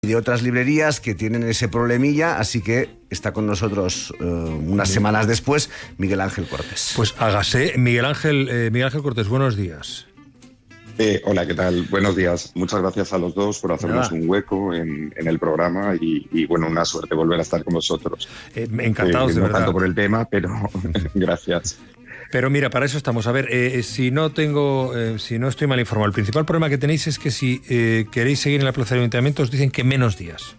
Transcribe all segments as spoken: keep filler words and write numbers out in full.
de otras librerías que tienen ese problemilla, así que está con nosotros eh, unas sí. semanas después Miguel Ángel Cortés. Pues hágase. Miguel Ángel, eh, Miguel Ángel Cortés, buenos días. Eh, hola, ¿qué tal? Buenos días. Muchas gracias a los dos por hacernos Nada. un hueco en, en el programa y, y, bueno, una suerte volver a estar con vosotros. Eh, encantados, eh, de no verdad. tanto por el tema, pero gracias. Pero mira, para eso estamos. A ver, eh, si no tengo, eh, si no estoy mal informado, el principal problema que tenéis es que si eh, queréis seguir en la plaza de ayuntamiento os dicen que menos días.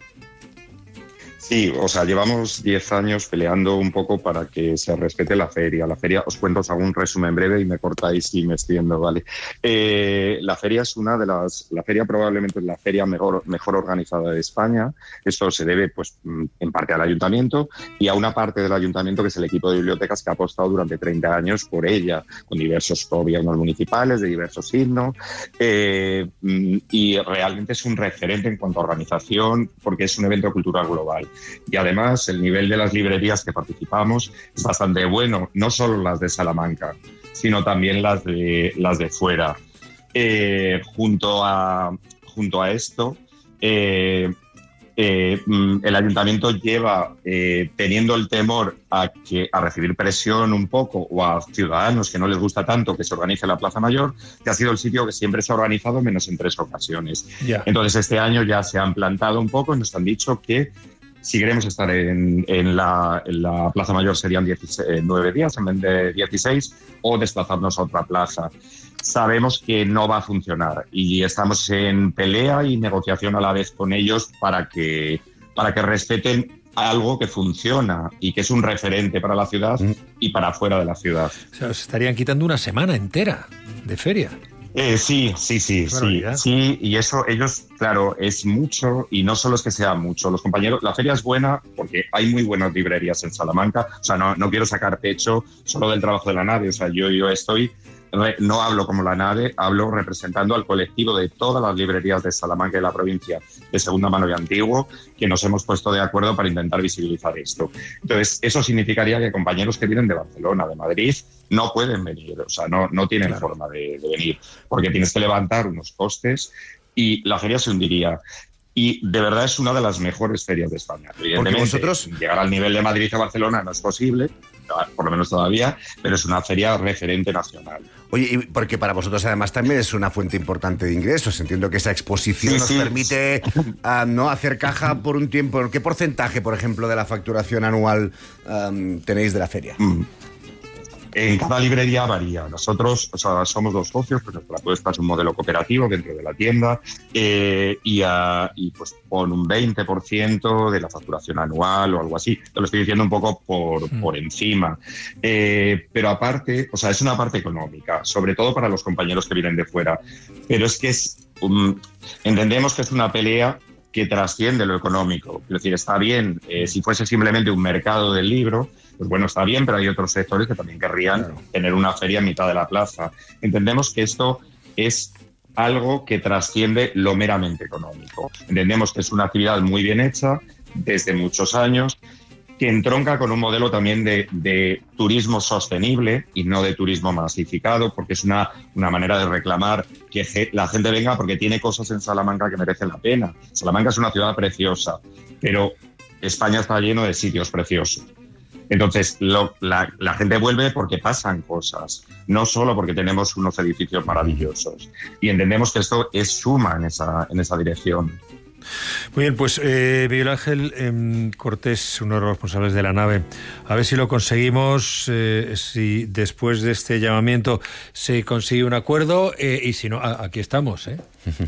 Sí, o sea, llevamos diez años peleando un poco para que se respete la feria. La feria, os cuento, os hago un resumen breve y me cortáis si me extiendo, ¿vale? Eh, la feria es una de las... La feria probablemente es la feria mejor, mejor organizada de España. Esto se debe, pues, en parte al ayuntamiento y a una parte del ayuntamiento que es el equipo de bibliotecas que ha apostado durante treinta años por ella, con diversos gobiernos municipales, de diversos signos. Eh, y realmente es un referente en cuanto a organización porque es un evento cultural global. Y además el nivel de las librerías que participamos es bastante bueno, no solo las de Salamanca, sino también las de, las de fuera. Eh, junto, a, junto a esto, eh, eh, el ayuntamiento lleva eh, teniendo el temor a, que, a recibir presión un poco o a ciudadanos que no les gusta tanto que se organice la Plaza Mayor, que ha sido el sitio que siempre se ha organizado menos en tres ocasiones. Yeah. Entonces este año ya se han plantado un poco y nos han dicho que si queremos estar en, en, la, en la Plaza Mayor serían diecinueve días en vez de dieciséis o desplazarnos a otra plaza. Sabemos que no va a funcionar y estamos en pelea y negociación a la vez con ellos para que, para que respeten algo que funciona y que es un referente para la ciudad mm. y para fuera de la ciudad. O sea, os estarían quitando una semana entera de feria. Eh, sí, sí, sí, sí, sí, y eso ellos, claro, es mucho y no solo es que sea mucho. Los compañeros, la feria es buena porque hay muy buenas librerías en Salamanca, o sea, no, no quiero sacar pecho solo del trabajo de la nave, o sea, yo, yo estoy, no hablo como la nave, hablo representando al colectivo de todas las librerías de Salamanca y de la provincia de segunda mano y antiguo, que nos hemos puesto de acuerdo para intentar visibilizar esto. Entonces, eso significaría que compañeros que vienen de Barcelona, de Madrid, no pueden venir, o sea, no, no tienen claro. forma de, de venir, porque tienes que levantar unos costes y la feria se hundiría. Y de verdad es una de las mejores ferias de España. Evidentemente, vosotros... llegar al nivel de Madrid a Barcelona no es posible, por lo menos todavía, pero es una feria referente nacional. Oye, y porque para vosotros además también es una fuente importante de ingresos. Entiendo que esa exposición sí, nos sí. permite uh, no hacer caja por un tiempo. ¿Qué porcentaje, por ejemplo, de la facturación anual um, tenéis de la feria? Mm. En cada librería varía. Nosotros, o sea, somos dos socios, pues nuestra apuesta es un modelo cooperativo dentro de la tienda eh, y, a, y pues con un veinte por ciento de la facturación anual o algo así. Te lo estoy diciendo un poco por, mm. por encima. Eh, pero aparte, o sea, es una parte económica, sobre todo para los compañeros que vienen de fuera. Pero es que es, um, entendemos que es una pelea que trasciende lo económico. Es decir, está bien, eh, si fuese simplemente un mercado del libro, pues bueno, está bien, pero hay otros sectores que también querrían claro. tener una feria en mitad de la plaza. Entendemos que esto es algo que trasciende lo meramente económico. Entendemos que es una actividad muy bien hecha desde muchos años, que entronca con un modelo también de, de turismo sostenible y no de turismo masificado, porque es una, una manera de reclamar que la gente venga porque tiene cosas en Salamanca que merecen la pena. Salamanca es una ciudad preciosa, pero España está lleno de sitios preciosos. Entonces, lo, la, la gente vuelve porque pasan cosas, no solo porque tenemos unos edificios maravillosos. Y entendemos que esto es suma en esa, en esa dirección. Muy bien, pues eh, Miguel Ángel eh, Cortés, uno de los responsables de la nave, a ver si lo conseguimos, eh, si después de este llamamiento se consigue un acuerdo eh, y si no, a, aquí estamos, ¿eh?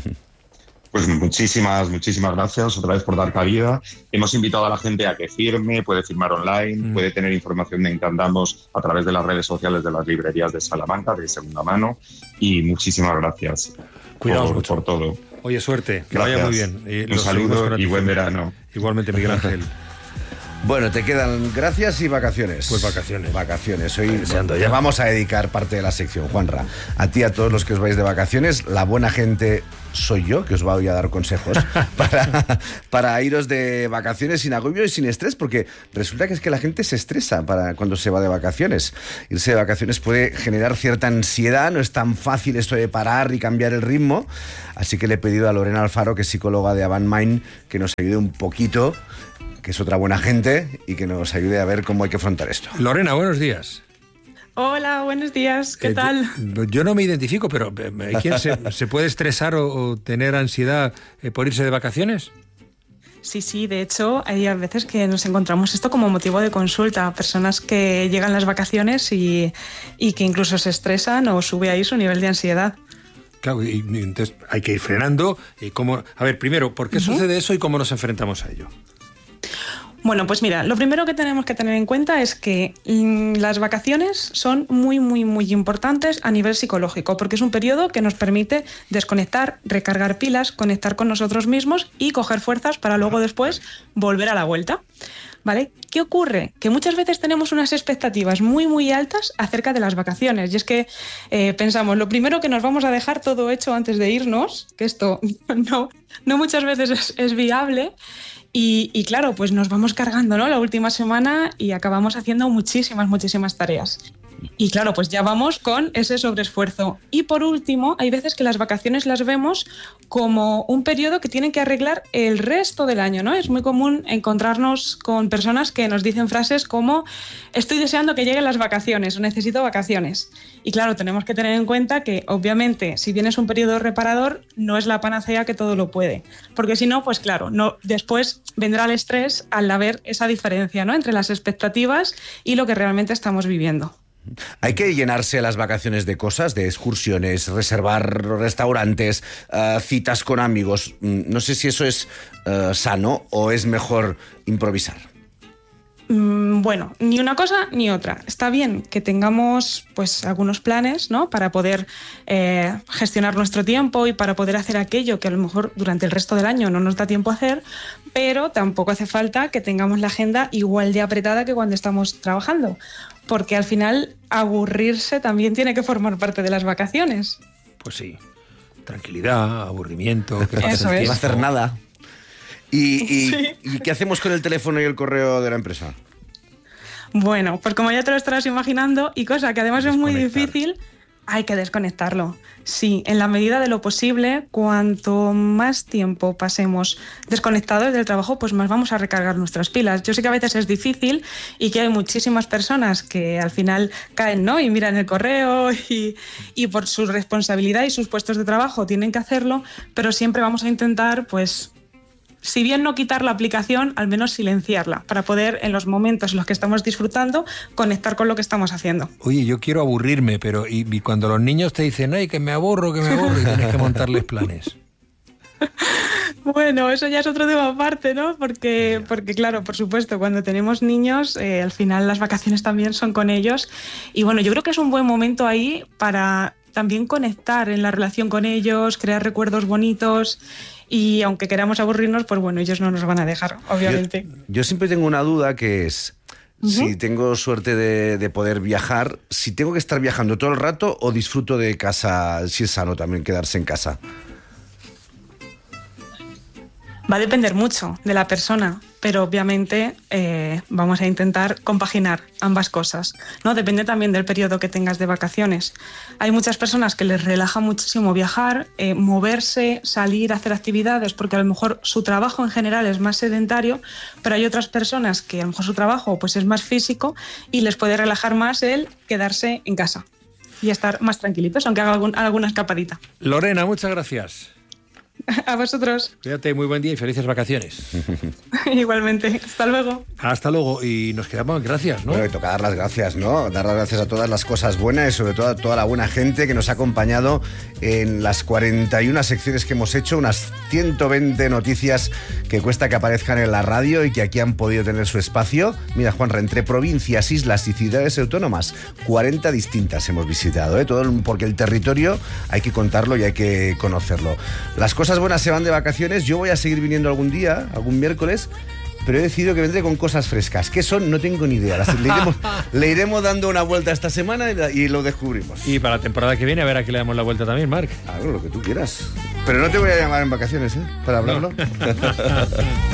Pues muchísimas, muchísimas gracias otra vez por dar cabida. Hemos invitado a la gente a que firme, puede firmar online, mm. puede tener información de en que andamos a través de las redes sociales de las librerías de Salamanca, de segunda mano, y muchísimas gracias. Cuidaos por, mucho. por todo. Oye, suerte, que gracias. vaya muy bien. Y un saludo y buen verano. Igualmente, Miguel Ángel. Bueno, te quedan gracias y vacaciones. Pues vacaciones. Vacaciones. Hoy te vamos a dedicar parte de la sección, Juanra. A ti, a todos los que os vais de vacaciones, la buena gente soy yo, que os voy a dar consejos para, para iros de vacaciones sin agobio y sin estrés, porque resulta que es que la gente se estresa para cuando se va de vacaciones. Irse de vacaciones puede generar cierta ansiedad, no es tan fácil esto de parar y cambiar el ritmo, así que le he pedido a Lorena Alfaro, que es psicóloga de Avant Mind, que nos ayude un poquito, que es otra buena gente, y que nos ayude a ver cómo hay que afrontar esto. Lorena, buenos días. Hola, buenos días, ¿qué eh, tal? Yo, yo no me identifico, pero ¿hay quien se, se puede estresar o, o tener ansiedad eh, por irse de vacaciones? Sí, sí, de hecho hay a veces que nos encontramos esto como motivo de consulta, personas que llegan las vacaciones y, y que incluso se estresan o sube ahí su nivel de ansiedad. Claro, y, y entonces hay que ir frenando. Y cómo, a ver, primero, ¿por qué uh-huh. sucede eso y cómo nos enfrentamos a ello? Bueno, pues mira, lo primero que tenemos que tener en cuenta es que mmm, las vacaciones son muy, muy, muy importantes a nivel psicológico, porque es un periodo que nos permite desconectar, recargar pilas, conectar con nosotros mismos y coger fuerzas para luego después volver a la vuelta. ¿Vale? ¿Qué ocurre? Que muchas veces tenemos unas expectativas muy, muy altas acerca de las vacaciones. Y es que eh, pensamos, lo primero que nos vamos a dejar todo hecho antes de irnos, que esto no, no muchas veces es, es viable. Y, y claro, pues nos vamos cargando, ¿no?, la última semana y acabamos haciendo muchísimas, muchísimas tareas. Y claro, pues ya vamos con ese sobreesfuerzo. Y por último, hay veces que las vacaciones las vemos como un periodo que tienen que arreglar el resto del año, ¿no? Es muy común encontrarnos con personas que nos dicen frases como estoy deseando que lleguen las vacaciones o necesito vacaciones. Y claro, tenemos que tener en cuenta que obviamente si tienes un periodo reparador no es la panacea que todo lo puede. Porque si no, pues claro, no, después vendrá el estrés al ver esa diferencia, ¿no?, entre las expectativas y lo que realmente estamos viviendo. Hay que llenarse las vacaciones de cosas, de excursiones, reservar restaurantes, uh, citas con amigos. No sé si eso es uh, sano o es mejor improvisar. Mm, bueno, ni una cosa ni otra. Está bien que tengamos pues algunos planes, ¿no?, para poder eh, gestionar nuestro tiempo y para poder hacer aquello que a lo mejor durante el resto del año no nos da tiempo a hacer, pero tampoco hace falta que tengamos la agenda igual de apretada que cuando estamos trabajando. Porque al final aburrirse también tiene que formar parte de las vacaciones. Pues sí, tranquilidad, aburrimiento, que Eso no es. hacer nada. ¿Y, y, Sí. ¿Y qué hacemos con el teléfono y el correo de la empresa? Bueno, pues como ya te lo estarás imaginando, y cosa que además es muy Desconectar. difícil, hay que desconectarlo. Sí, en la medida de lo posible, cuanto más tiempo pasemos desconectados del trabajo, pues más vamos a recargar nuestras pilas. Yo sé que a veces es difícil y que hay muchísimas personas que al final caen, ¿no?, y miran el correo y, y por su responsabilidad y sus puestos de trabajo tienen que hacerlo, pero siempre vamos a intentar, pues, si bien no quitar la aplicación, al menos silenciarla, para poder, en los momentos en los que estamos disfrutando, conectar con lo que estamos haciendo. Oye, yo quiero aburrirme, pero y, y cuando los niños te dicen, ay, que me aburro, que me aburro, y tienes que montarles planes. Bueno, eso ya es otro tema aparte, ¿no? Porque, porque claro, por supuesto, cuando tenemos niños, eh, al final las vacaciones también son con ellos. Y bueno, yo creo que es un buen momento ahí para también conectar en la relación con ellos, crear recuerdos bonitos. Y aunque queramos aburrirnos, pues bueno, ellos no nos van a dejar, obviamente. Yo, yo siempre tengo una duda que es, uh-huh. si tengo suerte de, de poder viajar, si tengo que estar viajando todo el rato o disfruto de casa, si es sano también quedarse en casa. Va a depender mucho de la persona, pero obviamente eh, vamos a intentar compaginar ambas cosas, ¿no? Depende también del periodo que tengas de vacaciones. Hay muchas personas que les relaja muchísimo viajar, eh, moverse, salir, hacer actividades, porque a lo mejor su trabajo en general es más sedentario, pero hay otras personas que a lo mejor su trabajo pues, es más físico y les puede relajar más el quedarse en casa y estar más tranquilitos, aunque haga algún, alguna escapadita. Lorena, muchas gracias. A vosotros. Cuídate, muy buen día y felices vacaciones. Igualmente. Hasta luego. Hasta luego. Y nos quedamos, gracias, ¿no? Bueno, y toca dar las gracias, ¿no? Dar las gracias a todas las cosas buenas y sobre todo a toda la buena gente que nos ha acompañado en las cuarenta y una secciones que hemos hecho, unas ciento veinte noticias que cuesta que aparezcan en la radio y que aquí han podido tener su espacio. Mira, Juanra, entre provincias, islas y ciudades autónomas, cuarenta distintas hemos visitado, ¿eh? Todo porque el territorio hay que contarlo y hay que conocerlo. Las cosas buenas se van de vacaciones. Yo voy a seguir viniendo algún día, algún miércoles, pero he decidido que vendré con cosas frescas. ¿Qué son? No tengo ni idea. Las, le, iremos, le iremos dando una vuelta esta semana y, y lo descubrimos. Y para la temporada que viene, a ver a qué le damos la vuelta también, Marc. Claro, lo que tú quieras. Pero no te voy a llamar en vacaciones, ¿eh? Para hablarlo. No.